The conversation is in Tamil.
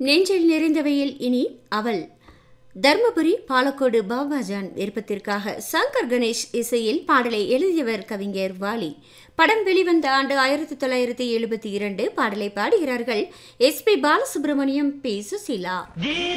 நெஞ்சில் நிறைந்தவையில் இனி அவள் தர்மபுரி பாலக்கோடு பாபாஜான் விருப்பத்திற்காக சங்கர் கணேஷ் இசையில் பாடலை எழுதியவர் கவிஞர் வாலி. படம் வெளிவந்த ஆண்டு 1972. பாடலை பாடுகிறார்கள் SP பாலசுப்ரமணியம், P. சுசீலா.